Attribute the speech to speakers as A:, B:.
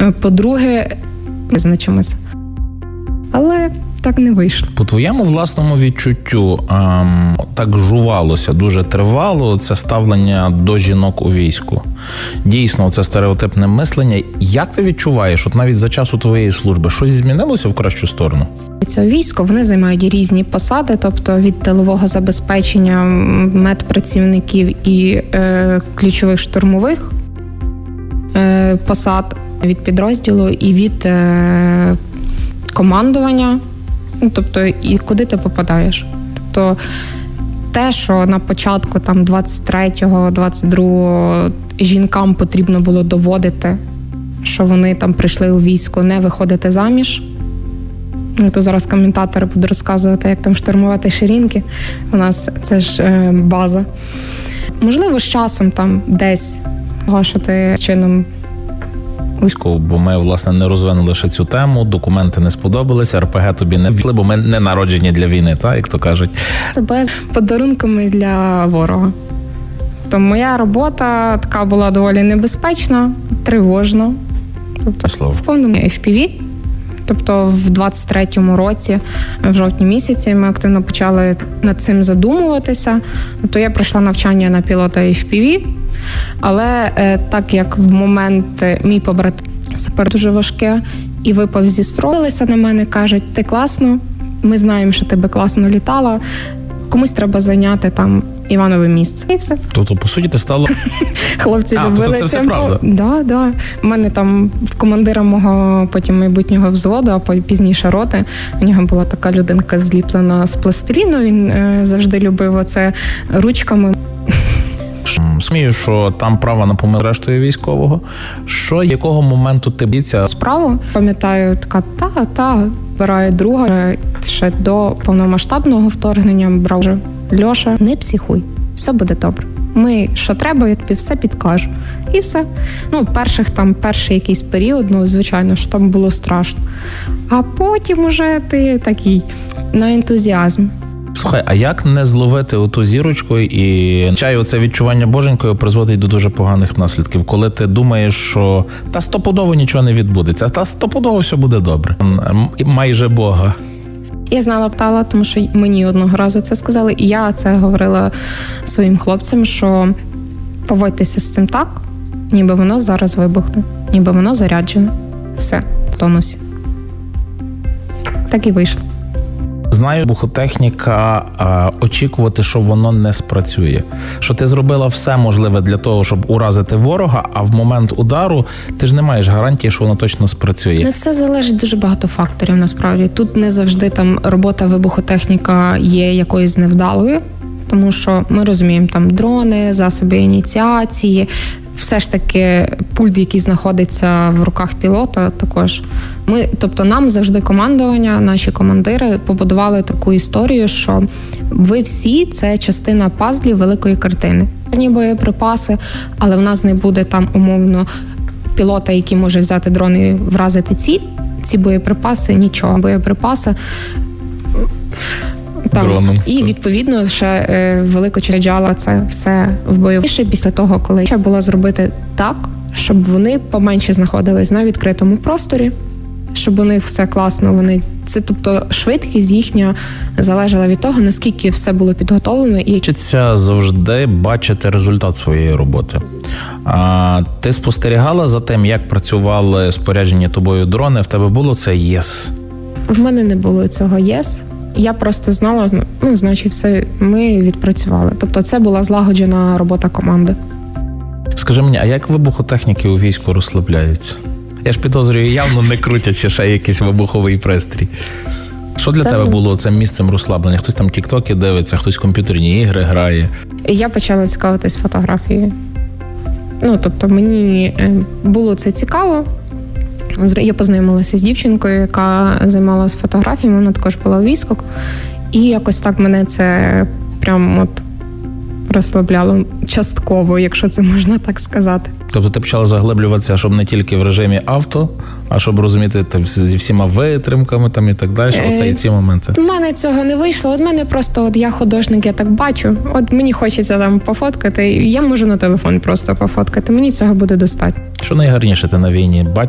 A: По-друге, визначимося. Але так не вийшло.
B: По твоєму власному відчуттю, так жувалося, дуже тривало це ставлення до жінок у війську. Дійсно, це стереотипне мислення. Як ти відчуваєш, от навіть за часу твоєї служби, щось змінилося в кращу сторону?
A: Це військо, вони займають різні посади, тобто від тилового забезпечення медпрацівників і ключових штурмових посад, від підрозділу і від командування, тобто і куди ти попадаєш. Тобто те, що на початку там 23-го, 22-го жінкам потрібно було доводити, що вони там прийшли у військо, не виходити заміж. То зараз коментатори будуть розказувати, як там штурмувати ширинки. У нас це ж база. Можливо, з часом там десь, що ти чином
B: бо ми, власне, не розвинули ще цю тему, документи не сподобалися, РПГ тобі не ввели, бо ми не народжені для війни, так, як то кажуть.
A: Це без подарунками для ворога. То моя робота така була доволі небезпечна, тривожна. Тобто в повному FPV. Тобто в 23-му році, в жовтні місяці, ми активно почали над цим задумуватися. Тобто я пройшла навчання на пілота FPV, але так як в момент мій побратим сапер дуже важке і випав зі строїлися на мене, кажуть, ти класно, ми знаємо, що ти би класно літала, комусь треба зайняти там Іванове місце. І все.
B: Тобто, по суті, ти стала...
A: Хлопці любили
B: тобто це все правда?
A: Да. У мене там в командира мого потім майбутнього взводу, а пізніше роти, у нього була така людинка зліплена з пластиліну, він завжди любив оце ручками.
B: Смію, що там право на помилку рештою військового. Що, якого моменту ти б'ється?
A: Справу, пам'ятаю, така вибираю друга. Ще до повномасштабного вторгнення брав вже Льоша, не психуй, все буде добре. Ми, що треба, я тобі все підкажу. І все. Перший якийсь період, звичайно, що там було страшно. А потім уже ти такий, на ентузіазмі.
B: Слухай, а як не зловити оту зірочку і оце відчування боженькою призводить до дуже поганих наслідків, коли ти думаєш, що та стопудово нічого не відбудеться, та стопудово все буде добре. Майже Бога.
A: Я знала птала, тому що мені одного разу це сказали, і я це говорила своїм хлопцям, що поводьтеся з цим так, ніби воно зараз вибухне, ніби воно заряджене. Все, в тонусі. Так і вийшло.
B: Знаю, вибухотехніка, очікувати, що воно не спрацює. Що ти зробила все можливе для того, щоб уразити ворога, а в момент удару ти ж не маєш гарантії, що воно точно спрацює.
A: Це залежить дуже багато факторів, насправді. Тут не завжди там робота вибухотехніка є якоюсь невдалою, тому що ми розуміємо, там дрони, засоби ініціації, все ж таки пульт, який знаходиться в руках пілота, також. Тобто нам завжди командування, наші командири побудували таку історію, що ви всі – це частина пазлів великої картини. Боєприпаси, але в нас не буде там умовно пілота, який може взяти дрон і вразити ці боєприпаси, нічого. Боєприпаси там, і, відповідно, ще великочереджала це все в бойові. Після того, коли ще було зробити так, щоб вони поменше знаходились на відкритому просторі, щоб у них все класно, тобто швидкість їхня залежала від того, наскільки все було підготовлено. І
B: хочеться завжди бачити результат своєї роботи. Ти спостерігала за тим, як працювали споряджені тобою дрони? В тебе було це єс?
A: В мене не було цього єс. Я просто знала, значить, все, ми відпрацювали. Тобто це була злагоджена робота команди.
B: Скажи мені, а як вибухотехніки у війську розслабляються? Я ж підозрюю, явно не крутячи ще якийсь вибуховий пристрій. Що для тебе було цим місцем розслаблення? Хтось там тік-токи дивиться, хтось комп'ютерні ігри грає.
A: Я почала цікавитись фотографією. Тобто мені було це цікаво. Я познайомилася з дівчинкою, яка займалася фотографіями, вона також була у війську. І якось так мене це прям розслабляло частково, якщо це можна так сказати.
B: Тобто ти почала заглиблюватися, щоб не тільки в режимі авто, а щоб розуміти зі всіма витримками там і так далі, оце і ці моменти.
A: У мене цього не вийшло, от мене просто, я художник, я так бачу, от мені хочеться там пофоткати, я можу на телефон просто пофоткати, мені цього буде достатньо.
B: Що найгарніше ти на війні бачиш?